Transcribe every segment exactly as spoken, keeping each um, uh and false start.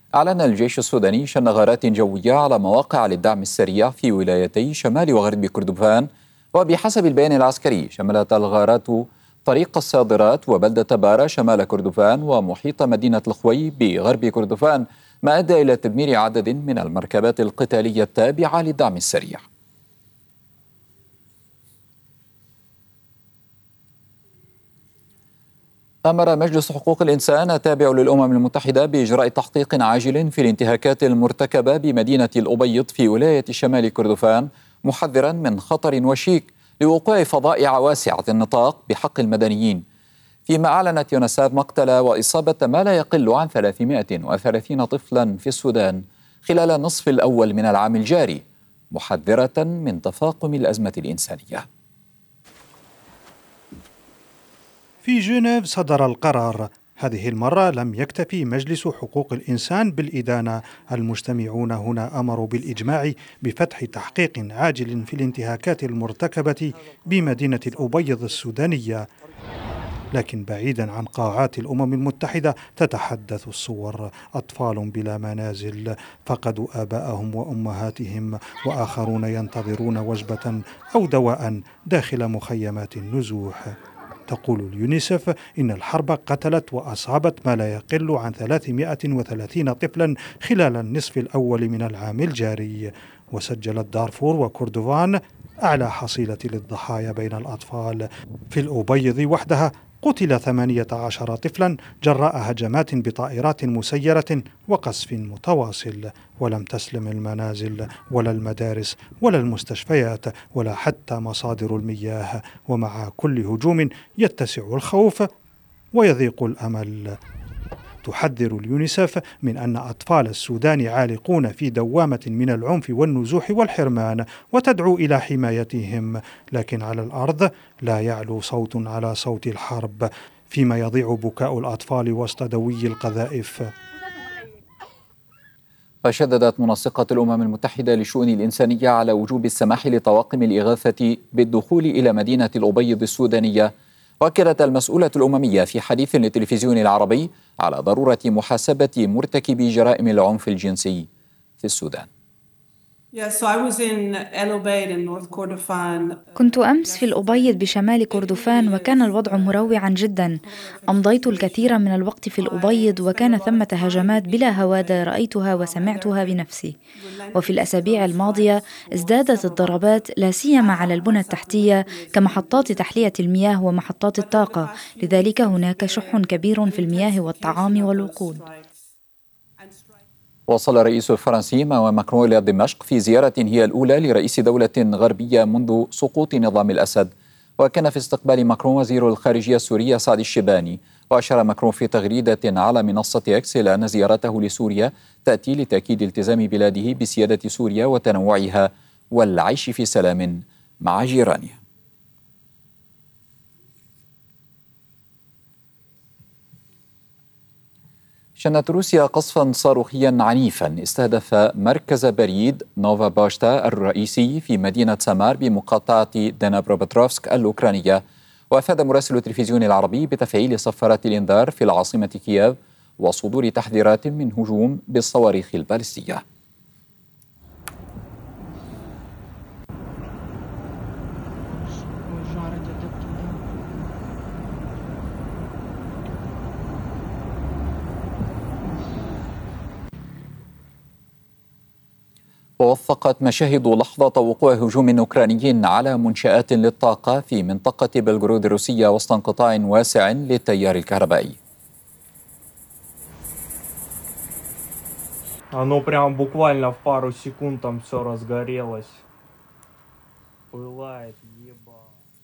أعلن الجيش السوداني شن غارات جوية على مواقع للدعم السريع في ولايتي شمال وغرب كردفان. وبحسب البيان العسكري شملت الغارات طريق الصادرات وبلدة بارا شمال كردفان ومحيط مدينة الخوي بغرب كردفان، ما أدى إلى تدمير عدد من المركبات القتالية التابعة للدعم السريع. أمر مجلس حقوق الإنسان التابع للأمم المتحدة بإجراء تحقيق عاجل في الانتهاكات المرتكبة بمدينة الأبيض في ولاية شمال كردفان، محذرا من خطر وشيك لوقوع فظائع واسعة النطاق بحق المدنيين. فيما أعلنت يونساف مقتل وإصابة ما لا يقل عن ثلاثمائة وثلاثين طفلا في السودان خلال النصف الأول من العام الجاري، محذرة من تفاقم الأزمة الإنسانية. في جنيف صدر القرار. هذه المرة لم يكتفي مجلس حقوق الإنسان بالإدانة، المجتمعون هنا أمروا بالإجماع بفتح تحقيق عاجل في الانتهاكات المرتكبة بمدينة الأبيض السودانية. لكن بعيدا عن قاعات الأمم المتحدة تتحدث الصور: أطفال بلا منازل فقدوا آباءهم وأمهاتهم، وآخرون ينتظرون وجبة أو دواء داخل مخيمات النزوح. تقول اليونيسف إن الحرب قتلت وأصابت ما لا يقل عن ثلاثمائة وثلاثين طفلا خلال النصف الأول من العام الجاري، وسجلت دارفور وكردفان أعلى حصيلة للضحايا بين الأطفال. في الأبيض وحدها قتل ثمانية عشر طفلا جراء هجمات بطائرات مسيرة وقصف متواصل، ولم تسلم المنازل ولا المدارس ولا المستشفيات ولا حتى مصادر المياه، ومع كل هجوم يتسع الخوف ويضيق الأمل. تحذر اليونيسف من أن أطفال السودان عالقون في دوامة من العنف والنزوح والحرمان، وتدعو إلى حمايتهم، لكن على الأرض لا يعلو صوت على صوت الحرب، فيما يضيع بكاء الأطفال وسط دوي القذائف. فشددت منسقة الأمم المتحدة للشؤون الإنسانية على وجوب السماح لطواقم الإغاثة بالدخول إلى مدينة الأبيض السودانية. وأكدت المسؤولة الأممية في حديث للتلفزيون العربي على ضرورة محاسبة مرتكبي جرائم العنف الجنسي في السودان. كنت أمس في الأبيض بشمال كردفان وكان الوضع مروعا جدا. أمضيت الكثير من الوقت في الأبيض وكان ثمة هجمات بلا هوادة رأيتها وسمعتها بنفسي. وفي الأسابيع الماضية ازدادت الضربات لا سيما على البنى التحتية كمحطات تحلية المياه ومحطات الطاقة، لذلك هناك شح كبير في المياه والطعام والوقود. وصل الرئيس الفرنسي مانويل ماكرون إلى دمشق في زيارة هي الأولى لرئيس دولة غربية منذ سقوط نظام الأسد. وكان في استقبال ماكرون وزير الخارجية السوري سعد الشباني. وأشار ماكرون في تغريدة على منصة إكس إلى أن زيارته لسوريا تأتي لتأكيد التزام بلاده بسيادة سوريا وتنوعها والعيش في سلام مع جيرانها. شنت روسيا قصفا صاروخيا عنيفا استهدف مركز بريد نوفا باشتا الرئيسي في مدينة سامار بمقاطعة دنابروبتروفسك الأوكرانية. وأفاد مراسل التلفزيون العربي بتفعيل صفارات الإنذار في العاصمة كييف وصدور تحذيرات من هجوم بالصواريخ البالستية. ووثقت مشاهد لحظة وقوع هجوم أوكراني على منشآت للطاقة في منطقة بلغرود الروسية وسط انقطاع واسع للتيار الكهربائي. Оно прям буквально в пару секунд там все разгорелось. Пылает, еба.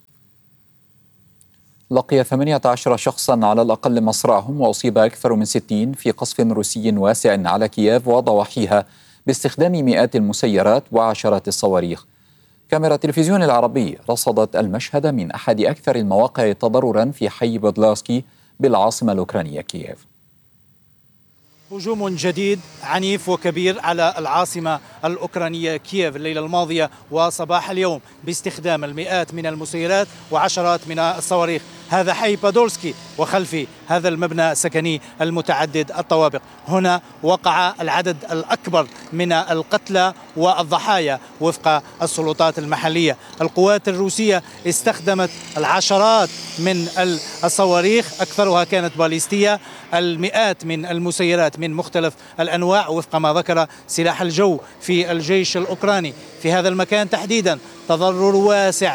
لقي ثمانية عشر شخصا على الأقل مصرعهم، وأصيب أكثر من ستين في قصف روسي واسع على كييف وضواحيها باستخدام مئات المسيرات وعشرات الصواريخ. كاميرا التلفزيون العربي رصدت المشهد من أحد أكثر المواقع تضررا في حي بودلاسكي بالعاصمة الأوكرانية كييف. هجوم جديد عنيف وكبير على العاصمة الأوكرانية كييف الليلة الماضية وصباح اليوم باستخدام المئات من المسيرات وعشرات من الصواريخ. هذا حي بادولسكي، وخلفي هذا المبنى السكني المتعدد الطوابق. هنا وقع العدد الأكبر من القتلى والضحايا وفق السلطات المحلية. القوات الروسية استخدمت العشرات من الصواريخ، أكثرها كانت باليستية، المئات من المسيرات من مختلف الأنواع وفق ما ذكر سلاح الجو في الجيش الأوكراني. في هذا المكان تحديدا تضرر واسع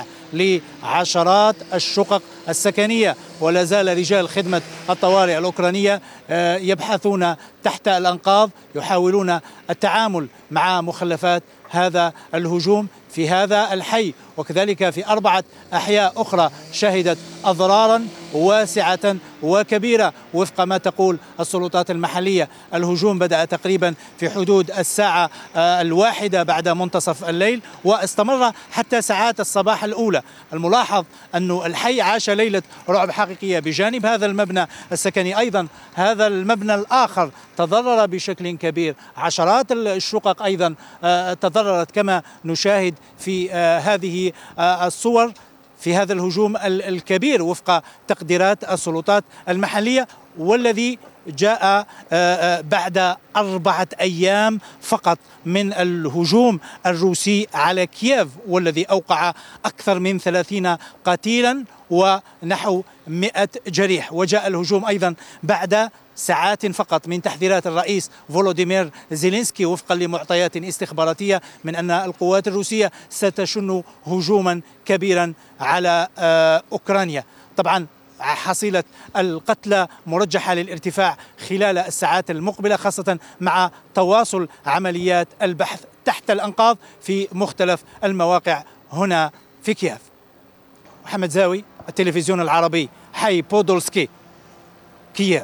لعشرات الشقق السكنية، ولا زال رجال خدمة الطوارئ الأوكرانية يبحثون تحت الأنقاض، يحاولون التعامل مع مخلفات هذا الهجوم في هذا الحي، وكذلك في أربعة أحياء أخرى شهدت أضرارا واسعة وكبيرة وفق ما تقول السلطات المحلية. الهجوم بدأ تقريبا في حدود الساعة الواحدة بعد منتصف الليل واستمر حتى ساعات الصباح الأولى. الملاحظ أن الحي عاش ليلة رعب حقيقية. بجانب هذا المبنى السكني أيضا هذا المبنى الآخر تضرر بشكل كبير، عشرات الشقق أيضا تضررت كما نشاهد في هذه الصور في هذا الهجوم الكبير وفق تقديرات السلطات المحلية، والذي جاء بعد أربعة أيام فقط من الهجوم الروسي على كييف، والذي أوقع أكثر من ثلاثين قتيلا ونحو مئة جريح. وجاء الهجوم أيضا بعد ساعات فقط من تحذيرات الرئيس فولوديمير زيلينسكي وفقا لمعطيات استخباراتية من أن القوات الروسية ستشن هجوما كبيرا على أوكرانيا. طبعا حصيلة القتلى مرجحة للارتفاع خلال الساعات المقبلة، خاصة مع تواصل عمليات البحث تحت الأنقاض في مختلف المواقع هنا في كييف. محمد زاوي، التلفزيون العربي، حي بودولسكي، كييف.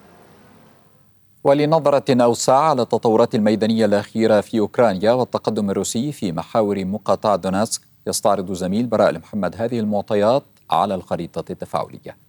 ولنظرة أوسع على التطورات الميدانية الأخيرة في أوكرانيا والتقدم الروسي في محاور مقاطعة دونيتسك، يستعرض زميل براء المحمد هذه المعطيات على الخريطة التفاعلية.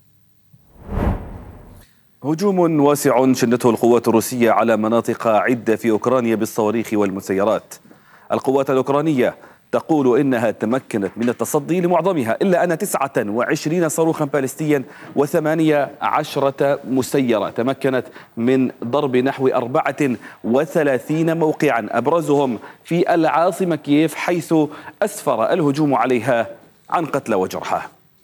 هجوم واسع شنته القوات الروسية على مناطق عدة في أوكرانيا بالصواريخ والمسيرات. القوات الأوكرانية تقول إنها تمكنت من التصدي لمعظمها، إلا أن تسعة وعشرين صاروخا باليستيا وثمانية عشرة مسيرة تمكنت من ضرب نحو أربعة وثلاثين موقعا، أبرزهم في العاصمة كييف، حيث أسفر الهجوم عليها عن قتلى وجرحى.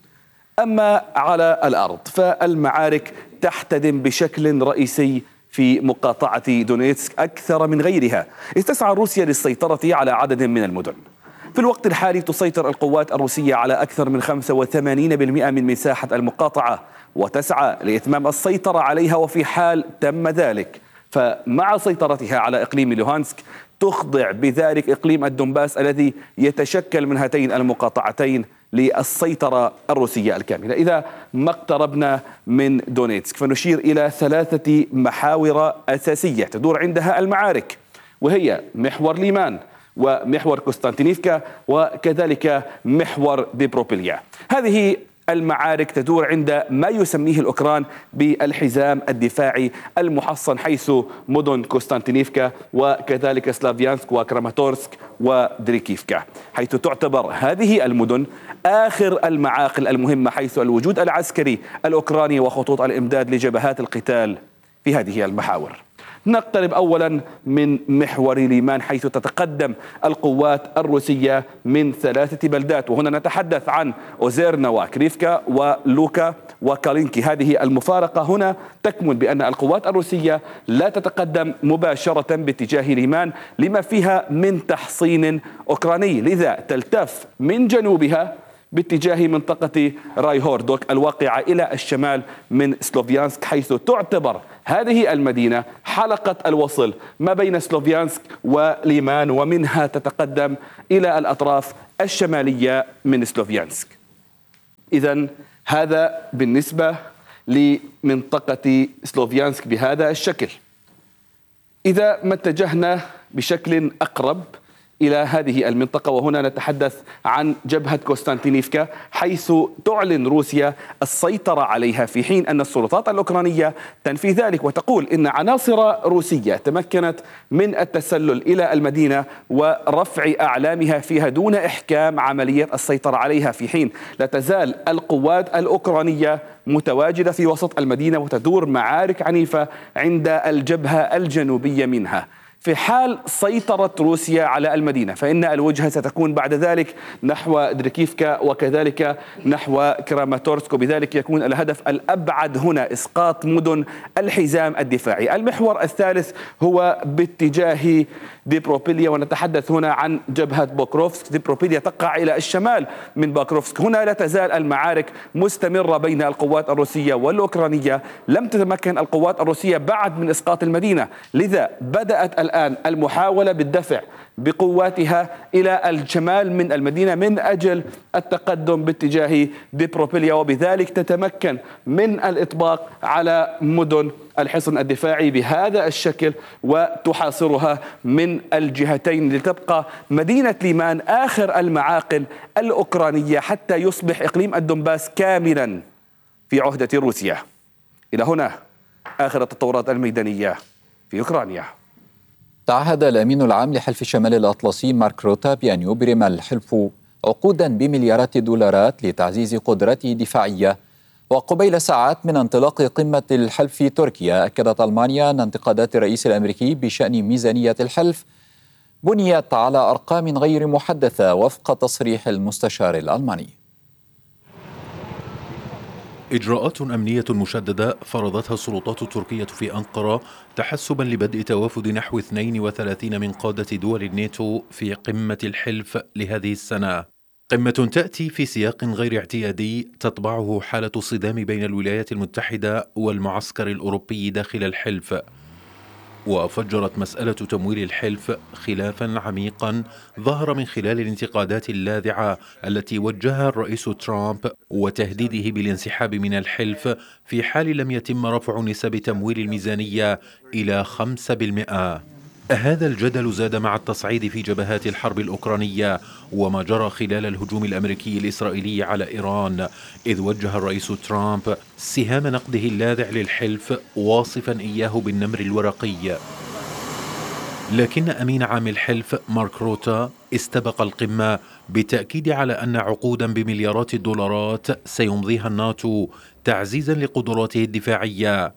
أما على الأرض فالمعارك تحتدم بشكل رئيسي في مقاطعة دونيتسك أكثر من غيرها، إذ تسعى روسيا للسيطرة على عدد من المدن. في الوقت الحالي تسيطر القوات الروسية على أكثر من خمسة وثمانين بالمئة من مساحة المقاطعة، وتسعى لإتمام السيطرة عليها. وفي حال تم ذلك فمع سيطرتها على إقليم لوهانسك تخضع بذلك إقليم الدنباس الذي يتشكل من هاتين المقاطعتين للسيطرة الروسية الكاملة. إذا ما اقتربنا من دونيتسك فنشير إلى ثلاثة محاور أساسية تدور عندها المعارك، وهي محور ليمان ومحور قسطنطينيفكا وكذلك محور ديبروبيليا. هذه المعارك تدور عند ما يسميه الأوكران بالحزام الدفاعي المحصن، حيث مدن قسطنطينيفكا وكذلك سلافيانسك وكراماتورسك ودريكيفكا، حيث تعتبر هذه المدن آخر المعاقل المهمة، حيث الوجود العسكري الأوكراني وخطوط الإمداد لجبهات القتال في هذه المحاور. نقترب أولا من محور ليمان، حيث تتقدم القوات الروسية من ثلاثة بلدات، وهنا نتحدث عن أوزيرنا وكريفكا ولوكا وكالينكي. هذه المفارقة هنا تكمن بأن القوات الروسية لا تتقدم مباشرة باتجاه ليمان لما فيها من تحصين أوكراني، لذا تلتف من جنوبها باتجاه منطقة رايهوردوك الواقعة إلى الشمال من سلوفيانسك، حيث تعتبر هذه المدينة حلقة الوصل ما بين سلوفيانسك وليمان، ومنها تتقدم إلى الأطراف الشمالية من سلوفيانسك. إذن هذا بالنسبة لمنطقة سلوفيانسك بهذا الشكل. إذا ما اتجهنا بشكل أقرب إلى هذه المنطقة، وهنا نتحدث عن جبهة كوستانتينيفكا، حيث تعلن روسيا السيطرة عليها في حين أن السلطات الأوكرانية تنفي ذلك وتقول إن عناصر روسية تمكنت من التسلل إلى المدينة ورفع أعلامها فيها دون إحكام عملية السيطرة عليها، في حين لا تزال القوات الأوكرانية متواجدة في وسط المدينة وتدور معارك عنيفة عند الجبهة الجنوبية منها. في حال سيطرة روسيا على المدينة فإن الوجهة ستكون بعد ذلك نحو دريكيفكا وكذلك نحو كراماتورسك، وبذلك يكون الهدف الأبعد هنا إسقاط مدن الحزام الدفاعي. المحور الثالث هو باتجاه ديبروبيليا، ونتحدث هنا عن جبهة بوكروفسك. ديبروبيليا تقع إلى الشمال من بوكروفسك. هنا لا تزال المعارك مستمرة بين القوات الروسية والأوكرانية. لم تتمكن القوات الروسية بعد من إسقاط المدينة، لذا بدأت الآن المحاولة بالدفع بقواتها إلى الشمال من المدينة من أجل التقدم باتجاه ديبروبيليا، وبذلك تتمكن من الإطباق على مدن الحصن الدفاعي بهذا الشكل وتحاصرها من الجهتين، لتبقى مدينة ليمان آخر المعاقل الأوكرانية حتى يصبح إقليم الدنباس كاملا في عهدة روسيا. إلى هنا آخر التطورات الميدانية في أوكرانيا. تعهد الأمين العام لحلف الشمال الأطلسي مارك روتا بأن يبرم الحلف عقودا بمليارات الدولارات لتعزيز قدرته الدفاعية. وقبيل ساعات من انطلاق قمة الحلف في تركيا، أكدت ألمانيا أن انتقادات الرئيس الأمريكي بشأن ميزانية الحلف بنيت على أرقام غير محدثة وفق تصريح المستشار الألماني. إجراءات أمنية مشددة فرضتها السلطات التركية في أنقرة تحسبا لبدء توافد نحو اثنين وثلاثين من قادة دول الناتو في قمة الحلف لهذه السنة. قمة تأتي في سياق غير اعتيادي تتبعه حالة صدام بين الولايات المتحدة والمعسكر الأوروبي داخل الحلف. وفجرت مسألة تمويل الحلف خلافا عميقا ظهر من خلال الانتقادات اللاذعة التي وجهها الرئيس ترامب وتهديده بالانسحاب من الحلف في حال لم يتم رفع نسب تمويل الميزانية إلى خمسة بالمئة. هذا الجدل زاد مع التصعيد في جبهات الحرب الأوكرانية وما جرى خلال الهجوم الأمريكي الإسرائيلي على إيران، إذ وجه الرئيس ترامب سهام نقده اللاذع للحلف واصفا إياه بالنمر الورقي. لكن أمين عام الحلف مارك روتا استبق القمة بالتأكيد على أن عقودا بمليارات الدولارات سيمضيها الناتو تعزيزا لقدراته الدفاعية.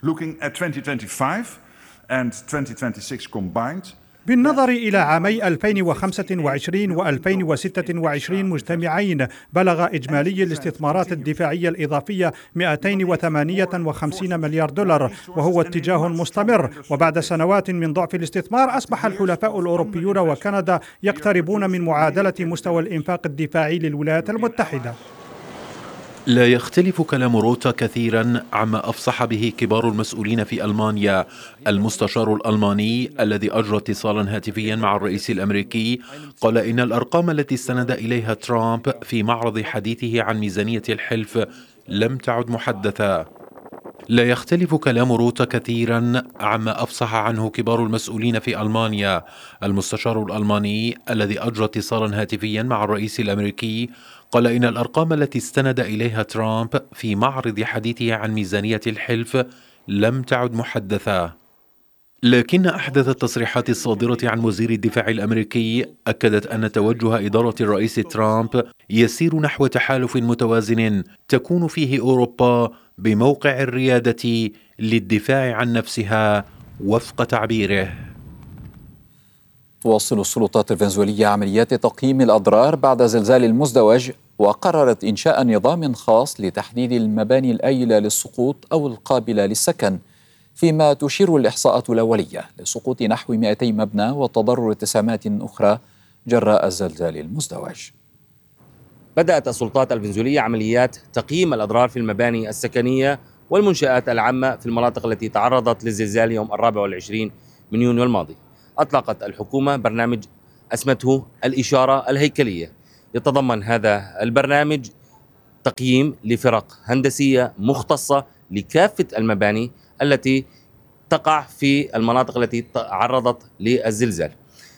بالنظر إلى عامي ألفين وخمسة وعشرين وألفين وستة وعشرين مجتمعين، بلغ إجمالي الاستثمارات الدفاعية الإضافية مئتين وثمانية وخمسين مليار دولار، وهو اتجاه مستمر. وبعد سنوات من ضعف الاستثمار أصبح الحلفاء الأوروبيون وكندا يقتربون من معادلة مستوى الإنفاق الدفاعي للولايات المتحدة. لا يختلف كلام روتا كثيرا عما أفصح به كبار المسؤولين في ألمانيا. المستشار الألماني الذي أجرى اتصالا هاتفيا مع الرئيس الأمريكي قال إن الأرقام التي استند إليها ترامب في معرض حديثه عن ميزانية الحلف لم تعد محدثة. لا يختلف كلام روتا كثيرا عما أفصح عنه كبار المسؤولين في ألمانيا. المستشار الألماني الذي أجرى اتصالا هاتفيا مع الرئيس الأمريكي قال إن الأرقام التي استند إليها ترامب في معرض حديثه عن ميزانية الحلف لم تعد محدثة. لكن أحدث التصريحات الصادرة عن وزير الدفاع الأمريكي أكدت أن توجه إدارة الرئيس ترامب يسير نحو تحالف متوازن تكون فيه أوروبا بموقع الريادة للدفاع عن نفسها وفق تعبيره. تواصل السلطات الفنزويلية عمليات تقييم الأضرار بعد زلزال المزدوج، وقررت إنشاء نظام خاص لتحديد المباني الآيلة للسقوط أو القابلة للسكن، فيما تشير الإحصاءات الأولية لسقوط نحو مئتي مبنى وتضرر اتسامات أخرى جراء الزلزال المزدوج. بدأت السلطات الفنزويلية عمليات تقييم الأضرار في المباني السكنية والمنشآت العامة في المناطق التي تعرضت للزلزال يوم الرابع والعشرين من يونيو الماضي. أطلقت الحكومة برنامج اسمته الإشارة الهيكلية. يتضمن هذا البرنامج تقييم لفرق هندسية مختصة لكافة المباني التي تقع في المناطق التي تعرضت للزلزال.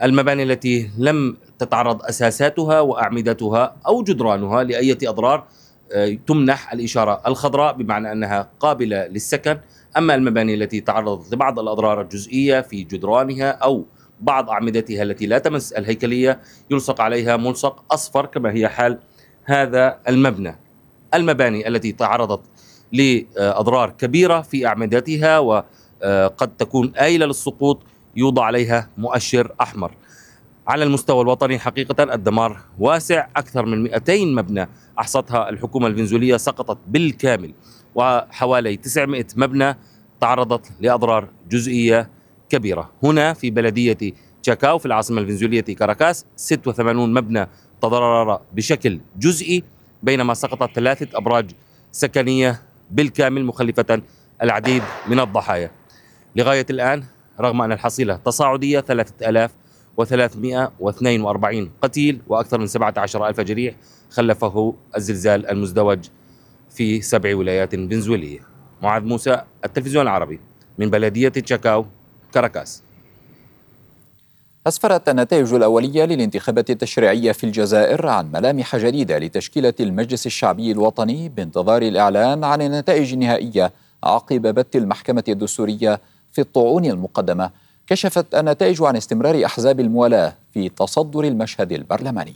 المباني التي لم تتعرض أساساتها وأعمدتها أو جدرانها لأي أضرار تمنح الإشارة الخضراء بمعنى أنها قابلة للسكن. أما المباني التي تعرضت لبعض الأضرار الجزئية في جدرانها أو بعض أعمدتها التي لا تمس الهيكلية يلصق عليها ملصق أصفر كما هي حال هذا المبنى. المباني التي تعرضت لأضرار كبيرة في أعمدتها وقد تكون آيلة للسقوط يوضع عليها مؤشر أحمر. على المستوى الوطني حقيقة الدمار واسع، أكثر من مئتين مبنى أحصتها الحكومة الفنزويلية سقطت بالكامل، وحوالي تسعمئة مبنى تعرضت لأضرار جزئية كبيرة. هنا في بلدية تشاكاو في العاصمة الفنزويلية كاراكاس ستة وثمانين مبنى تضرر بشكل جزئي، بينما سقطت ثلاثة أبراج سكنية بالكامل مخلفة العديد من الضحايا. لغاية الآن رغم أن الحصيلة تصاعدية ثلاثة آلاف وثلاثمئة واثنين وأربعين قتيل وأكثر من سبعة عشر ألف جريح خلفه الزلزال المزدوج في سبع ولايات فنزويلية. معاذ موسى، التلفزيون العربي، من بلدية تشاكاو، كاراكاس. أسفرت النتائج الأولية للانتخابات التشريعية في الجزائر عن ملامح جديدة لتشكيلة المجلس الشعبي الوطني بانتظار الإعلان عن النتائج النهائية عقب بت المحكمة الدستورية في الطعون المقدمة. كشفت النتائج عن استمرار أحزاب الموالاة في تصدر المشهد البرلماني.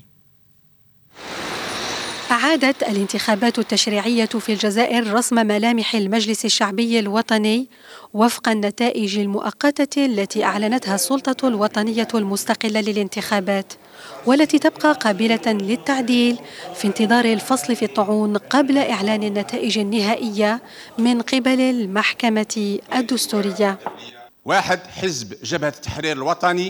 أعادت الانتخابات التشريعية في الجزائر رسم ملامح المجلس الشعبي الوطني وفق النتائج المؤقتة التي أعلنتها السلطة الوطنية المستقلة للانتخابات، والتي تبقى قابلة للتعديل في انتظار الفصل في الطعون قبل إعلان النتائج النهائية من قبل المحكمة الدستورية. واحد، حزب جبهة التحرير الوطني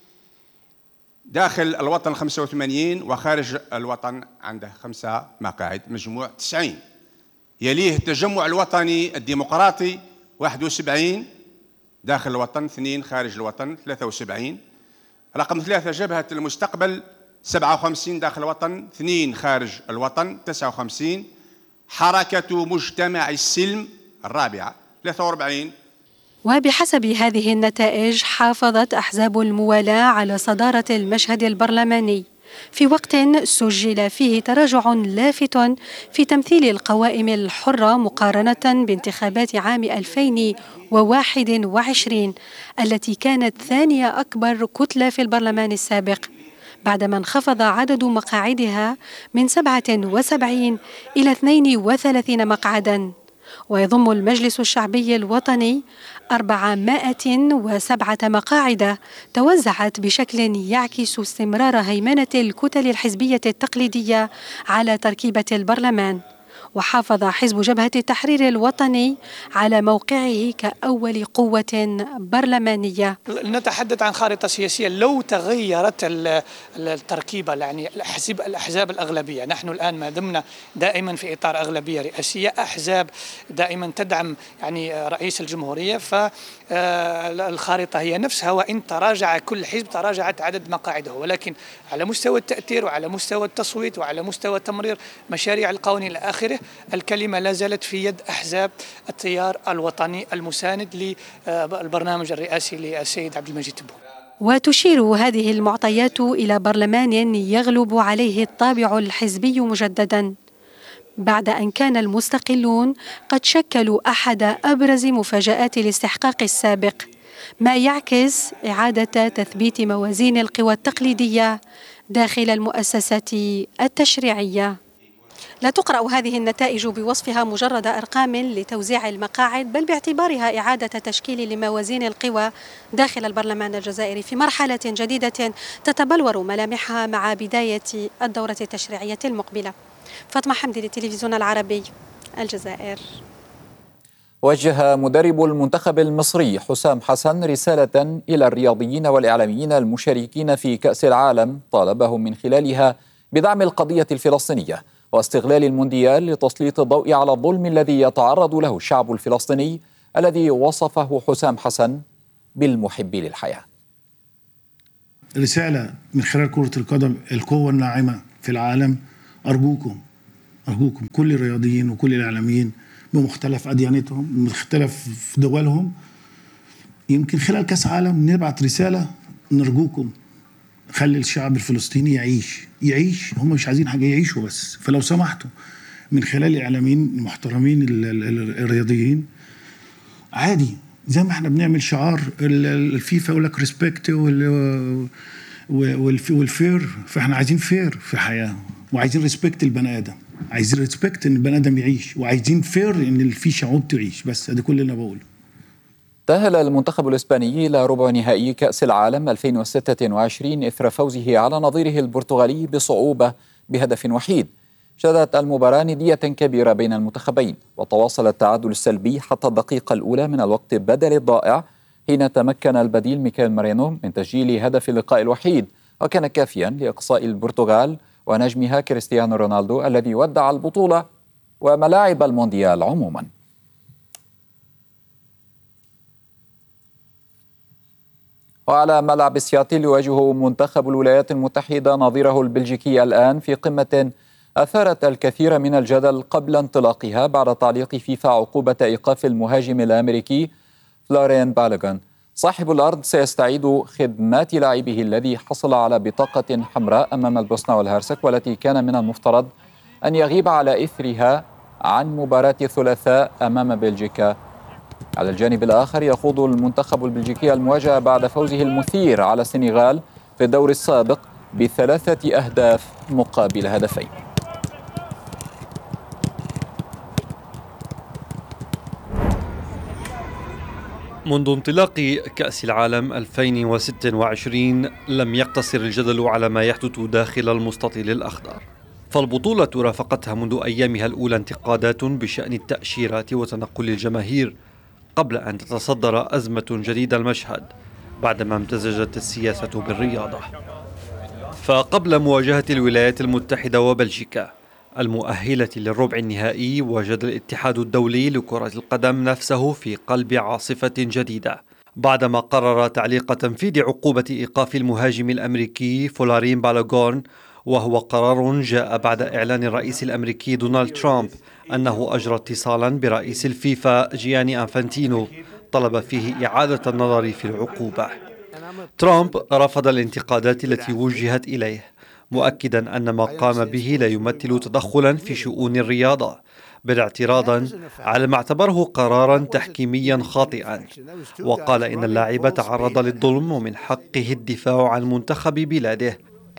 داخل الوطن خمسة وثمانين وخارج الوطن عنده خمسة مقاعد، مجموع تسعين. يليه التجمع الوطني الديمقراطي واحد وسبعين داخل الوطن، اثنين خارج الوطن، ثلاثة وسبعين. رقم ثلاثة جبهة المستقبل سبعة وخمسين داخل الوطن، اثنين خارج الوطن، تسعة وخمسين. حركة مجتمع السلم الرابعة ثلاثة وأربعين. وبحسب هذه النتائج حافظت أحزاب الموالاة على صدارة المشهد البرلماني في وقت سجل فيه تراجع لافت في تمثيل القوائم الحرة مقارنة بانتخابات عام ألفين وواحد وعشرين التي كانت ثانية أكبر كتلة في البرلمان السابق، بعدما انخفض عدد مقاعدها من سبعة وسبعين إلى اثنين وثلاثين مقعدا. ويضم المجلس الشعبي الوطني أربعمائة وسبعة مقاعد توزعت بشكل يعكس استمرار هيمنة الكتل الحزبية التقليدية على تركيبة البرلمان. وحافظ حزب جبهة التحرير الوطني على موقعه كأول قوة برلمانية. نتحدث عن خارطة سياسية لو تغيرت التركيبة، يعني الأحزاب الأحزاب الأغلبية. نحن الآن ما دمنا دائما في إطار أغلبية رئاسية، أحزاب دائما تدعم يعني رئيس الجمهورية، فالخارطة هي نفسها، وإن تراجع كل حزب تراجعت عدد مقاعده، ولكن على مستوى التأثير وعلى مستوى التصويت وعلى مستوى تمرير مشاريع القوانين إلى آخره الكلمة لا زالت في يد أحزاب التيار الوطني المساند للبرنامج الرئاسي للسيد عبد المجيد تبون. وتشير هذه المعطيات إلى برلمان يغلب عليه الطابع الحزبي مجددا، بعد أن كان المستقلون قد شكلوا أحد أبرز مفاجآت الاستحقاق السابق، ما يعكس إعادة تثبيت موازين القوى التقليدية داخل المؤسسات التشريعية. لا تقرأ هذه النتائج بوصفها مجرد أرقام لتوزيع المقاعد، بل باعتبارها إعادة تشكيل لموازين القوى داخل البرلمان الجزائري في مرحلة جديدة تتبلور ملامحها مع بداية الدورة التشريعية المقبلة. فاطمة حمدي للتلفزيون العربي، الجزائر. وجه مدرب المنتخب المصري حسام حسن رسالة إلى الرياضيين والإعلاميين المشاركين في كأس العالم، طالبهم من خلالها بدعم القضية الفلسطينية واستغلال المونديال لتسليط الضوء على الظلم الذي يتعرض له الشعب الفلسطيني الذي وصفه حسام حسن بالمحب للحياة. رسالة من خلال كرة القدم القوة الناعمة في العالم، أرجوكم أرجوكم كل الرياضيين وكل الإعلاميين بمختلف أديانتهم بمختلف دولهم، يمكن خلال كأس عالم نبعث رسالة، نرجوكم خلي الشعب الفلسطيني يعيش يعيش هم مش عايزين حاجة، يعيشوا بس. فلو سمحتوا من خلال الإعلاميين المحترمين الرياضيين عادي زي ما احنا بنعمل شعار الفيفا يقول لك ريسبكت والفير، فاحنا عايزين فير في الحياة، وعايزين ريسبكت البني آدم، عايزين ريسبكت ان البني آدم يعيش، وعايزين فير ان في شعوب تعيش. بس ده كل اللي انا بقوله. تأهل المنتخب الإسباني إلى ربع نهائي كأس العالم ألفين وستة وعشرين إثر فوزه على نظيره البرتغالي بصعوبة بهدف وحيد. شهدت المباراة ندية كبيرة بين المنتخبين، وتواصل التعادل السلبي حتى الدقيقة الأولى من الوقت البدل الضائع، حين تمكن البديل ميكيل مارينو من تسجيل هدف اللقاء الوحيد، وكان كافيا لإقصاء البرتغال ونجمها كريستيانو رونالدو الذي ودع البطولة وملاعب المونديال عموما. وعلى ملعب سياتل يواجه منتخب الولايات المتحدة نظيره البلجيكي الآن في قمة أثارت الكثير من الجدل قبل انطلاقها بعد تعليق فيفا عقوبة إيقاف المهاجم الأمريكي فلورين بالوغان. صاحب الأرض سيستعيد خدمات لاعبه الذي حصل على بطاقة حمراء أمام البوسنة والهرسك، والتي كان من المفترض أن يغيب على إثرها عن مباراة الثلاثاء أمام بلجيكا. على الجانب الآخر يخوض المنتخب البلجيكي المواجهة بعد فوزه المثير على السنغال في الدور السابق بثلاثة أهداف مقابل هدفين. منذ انطلاق كأس العالم ألفين وستة وعشرين لم يقتصر الجدل على ما يحدث داخل المستطيل الأخضر، فالبطولة رافقتها منذ أيامها الأولى انتقادات بشأن التأشيرات وتنقل الجماهير، قبل أن تتصدر أزمة جديدة المشهد بعدما امتزجت السياسة بالرياضة. فقبل مواجهة الولايات المتحدة وبلجيكا المؤهلة للربع النهائي، وجد الاتحاد الدولي لكرة القدم نفسه في قلب عاصفة جديدة بعدما قرر تعليق تنفيذ عقوبة إيقاف المهاجم الأمريكي فلورين بالوغان، وهو قرار جاء بعد إعلان الرئيس الأمريكي دونالد ترامب أنه أجرى اتصالا برئيس الفيفا جياني أنفانتينو طلب فيه إعادة النظر في العقوبة. ترامب رفض الانتقادات التي وجهت إليه، مؤكدا أن ما قام به لا يمثل تدخلا في شؤون الرياضة، بل اعتراضا على ما اعتبره قرارا تحكيميا خاطئا، وقال إن اللاعب تعرض للظلم ومن حقه الدفاع عن منتخب بلاده.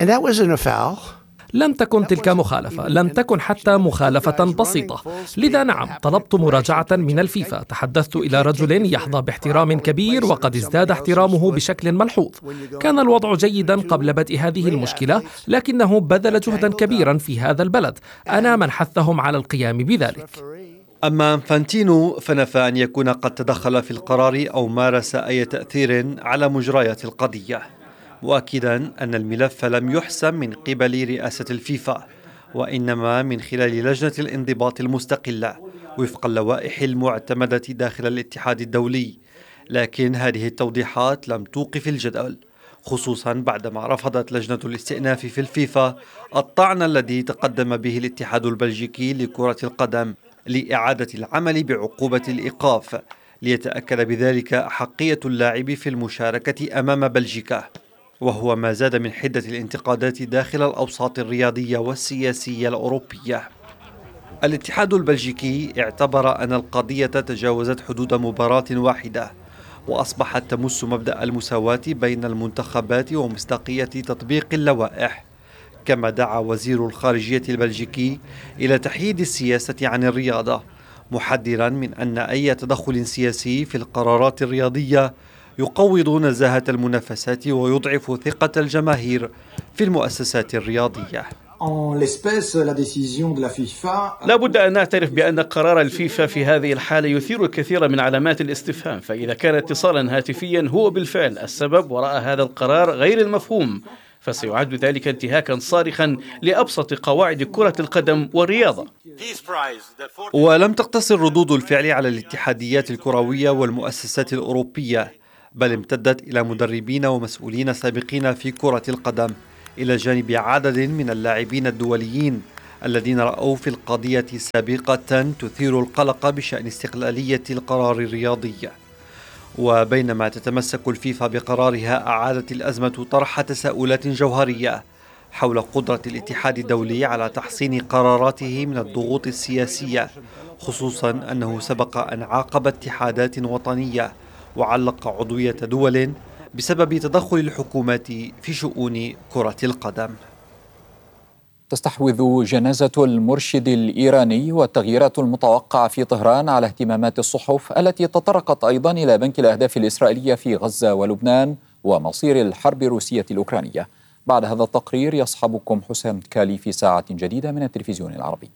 لم تكن تلك مخالفة، لم تكن حتى مخالفة بسيطة. لذا نعم، طلبت مراجعة من الفيفا. تحدثت إلى رجل يحظى باحترام كبير وقد ازداد احترامه بشكل ملحوظ. كان الوضع جيدا قبل بدء هذه المشكلة، لكنه بذل جهدا كبيرا في هذا البلد. أنا من حثهم على القيام بذلك. أما أنفانتينو فنفى أن يكون قد تدخل في القرار أو مارس أي تأثير على مجريات القضية، مؤكدا أن الملف لم يحسم من قبل رئاسة الفيفا، وإنما من خلال لجنة الانضباط المستقلة وفق اللوائح المعتمدة داخل الاتحاد الدولي. لكن هذه التوضيحات لم توقف الجدل، خصوصا بعدما رفضت لجنة الاستئناف في الفيفا الطعن الذي تقدم به الاتحاد البلجيكي لكرة القدم لإعادة العمل بعقوبة الإيقاف، ليتأكد بذلك أحقية اللاعب في المشاركة أمام بلجيكا، وهو ما زاد من حدة الانتقادات داخل الأوساط الرياضية والسياسية الأوروبية. الاتحاد البلجيكي اعتبر أن القضية تجاوزت حدود مباراة واحدة، وأصبحت تمس مبدأ المساواة بين المنتخبات ومصداقية تطبيق اللوائح. كما دعا وزير الخارجية البلجيكي إلى تحييد السياسة عن الرياضة، محذرا من أن أي تدخل سياسي في القرارات الرياضية يقوض نزاهة المنافسات ويضعف ثقة الجماهير في المؤسسات الرياضية. لا بد أن نعترف بأن قرار الفيفا في هذه الحالة يثير الكثير من علامات الاستفهام، فإذا كان اتصالا هاتفيا هو بالفعل السبب وراء هذا القرار غير المفهوم، فسيعد ذلك انتهاكا صارخا لأبسط قواعد كرة القدم والرياضة. ولم تقتصر ردود الفعل على الاتحاديات الكروية والمؤسسات الأوروبية، بل امتدت إلى مدربين ومسؤولين سابقين في كرة القدم، إلى جانب عدد من اللاعبين الدوليين الذين رأوا في القضية سابقة تثير القلق بشأن استقلالية القرار الرياضي. وبينما تتمسك الفيفا بقرارها، أعادت الأزمة طرح تساؤلات جوهرية حول قدرة الاتحاد الدولي على تحصين قراراته من الضغوط السياسية، خصوصا أنه سبق أن عاقب اتحادات وطنية وعلق عضوية دول بسبب تدخل الحكومات في شؤون كرة القدم. تستحوذ جنازة المرشد الإيراني والتغييرات المتوقعة في طهران على اهتمامات الصحف التي تطرقت أيضا إلى بنك الأهداف الإسرائيلية في غزة ولبنان ومصير الحرب الروسية الأوكرانية. بعد هذا التقرير يصحبكم حسام كالي في ساعة جديدة من التلفزيون العربي.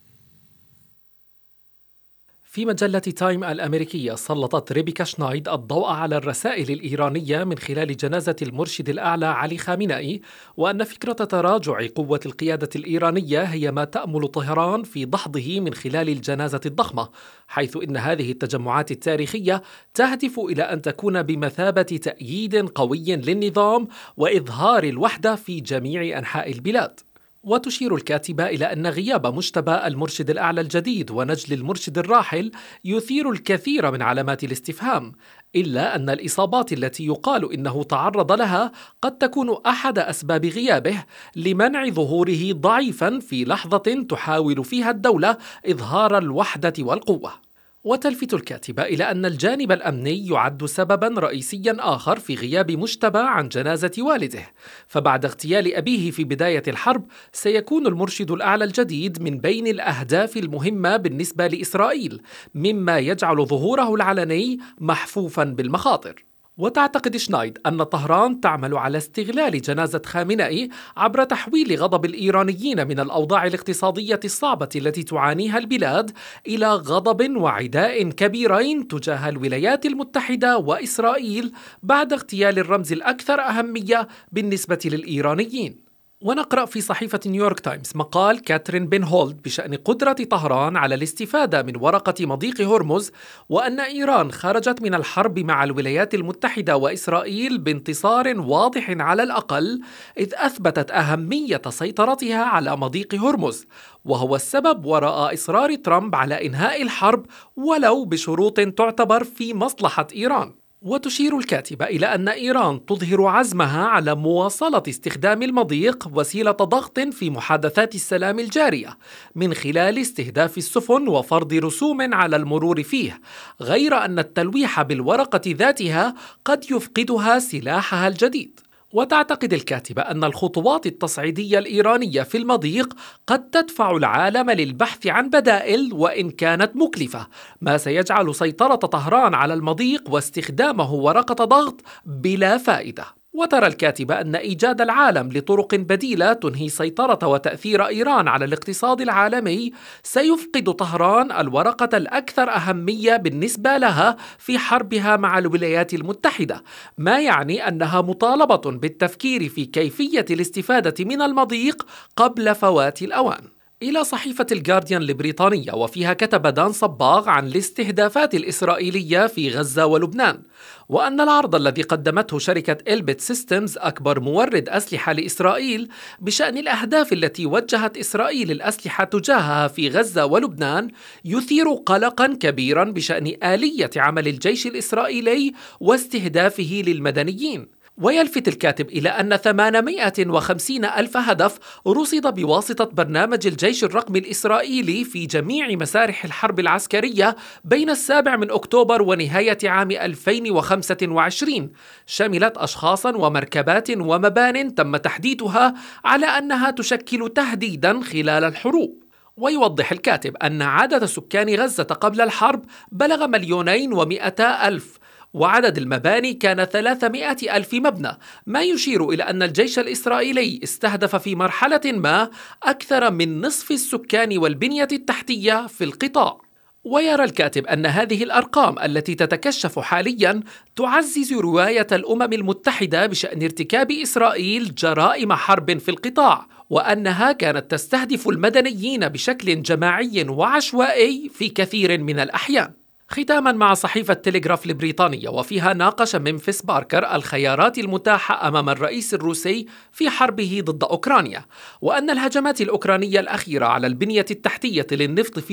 في مجلة تايم الأمريكية سلطت ريبيكا شنايد الضوء على الرسائل الإيرانية من خلال جنازة المرشد الأعلى علي خامنئي، وأن فكرة تراجع قوة القيادة الإيرانية هي ما تأمل طهران في دحضه من خلال الجنازة الضخمة، حيث إن هذه التجمعات التاريخية تهدف إلى أن تكون بمثابة تأييد قوي للنظام وإظهار الوحدة في جميع أنحاء البلاد. وتشير الكاتبة إلى أن غياب مجتبى المرشد الأعلى الجديد ونجل المرشد الراحل يثير الكثير من علامات الاستفهام، إلا أن الإصابات التي يقال إنه تعرض لها قد تكون أحد أسباب غيابه لمنع ظهوره ضعيفا في لحظة تحاول فيها الدولة إظهار الوحدة والقوة. وتلفت الكاتبة إلى أن الجانب الأمني يعد سببا رئيسيا آخر في غياب مجتبى عن جنازة والده، فبعد اغتيال أبيه في بداية الحرب سيكون المرشد الأعلى الجديد من بين الأهداف المهمة بالنسبة لإسرائيل، مما يجعل ظهوره العلني محفوفا بالمخاطر. وتعتقد شنايد أن طهران تعمل على استغلال جنازة خامنئي عبر تحويل غضب الإيرانيين من الأوضاع الاقتصادية الصعبة التي تعانيها البلاد إلى غضب وعداء كبيرين تجاه الولايات المتحدة وإسرائيل بعد اغتيال الرمز الأكثر أهمية بالنسبة للإيرانيين. ونقرأ في صحيفة نيويورك تايمز مقال كاترين بن هولد بشأن قدرة طهران على الاستفادة من ورقة مضيق هرمز، وأن إيران خرجت من الحرب مع الولايات المتحدة وإسرائيل بانتصار واضح على الأقل، إذ أثبتت أهمية سيطرتها على مضيق هرمز، وهو السبب وراء إصرار ترامب على إنهاء الحرب ولو بشروط تعتبر في مصلحة إيران. وتشير الكاتبة إلى أن إيران تظهر عزمها على مواصلة استخدام المضيق وسيلة ضغط في محادثات السلام الجارية من خلال استهداف السفن وفرض رسوم على المرور فيه، غير أن التلويح بالورقة ذاتها قد يفقدها سلاحها الجديد. وتعتقد الكاتبة أن الخطوات التصعيدية الإيرانية في المضيق قد تدفع العالم للبحث عن بدائل وإن كانت مكلفة، ما سيجعل سيطرة طهران على المضيق واستخدامه ورقة ضغط بلا فائدة. وترى الكاتبة أن إيجاد العالم لطرق بديلة تنهي سيطرة وتأثير إيران على الاقتصاد العالمي سيفقد طهران الورقة الأكثر أهمية بالنسبة لها في حربها مع الولايات المتحدة، ما يعني أنها مطالبة بالتفكير في كيفية الاستفادة من المضيق قبل فوات الأوان. إلى صحيفة الجارديان البريطانية، وفيها كتب دان صباغ عن الاستهدافات الإسرائيلية في غزة ولبنان، وأن العرض الذي قدمته شركة إلبيت سيستمز أكبر مورد أسلحة لإسرائيل بشأن الأهداف التي وجهت إسرائيل الأسلحة تجاهها في غزة ولبنان يثير قلقا كبيرا بشأن آلية عمل الجيش الإسرائيلي واستهدافه للمدنيين. ويلفت الكاتب إلى أن ثمانمائة وخمسين ألف هدف رصد بواسطة برنامج الجيش الرقمي الإسرائيلي في جميع مسارح الحرب العسكرية بين السابع من أكتوبر ونهاية عام ألفين وخمسة وعشرين، شملت أشخاصا ومركبات ومبان تم تحديدها على أنها تشكل تهديدا خلال الحروب. ويوضح الكاتب أن عدد سكان غزة قبل الحرب بلغ مليونين ومئتا ألف، وعدد المباني كان ثلاثمائة ألف مبنى، ما يشير إلى أن الجيش الإسرائيلي استهدف في مرحلة ما أكثر من نصف السكان والبنية التحتية في القطاع. ويرى الكاتب أن هذه الأرقام التي تتكشف حاليا تعزز رواية الأمم المتحدة بشأن ارتكاب إسرائيل جرائم حرب في القطاع، وأنها كانت تستهدف المدنيين بشكل جماعي وعشوائي في كثير من الأحيان. ختاما مع صحيفة تيليغراف البريطانية، وفيها ناقش ممفيس باركر الخيارات المتاحة أمام الرئيس الروسي في حربه ضد أوكرانيا، وأن الهجمات الأوكرانية الأخيرة على البنية التحتية للنفط في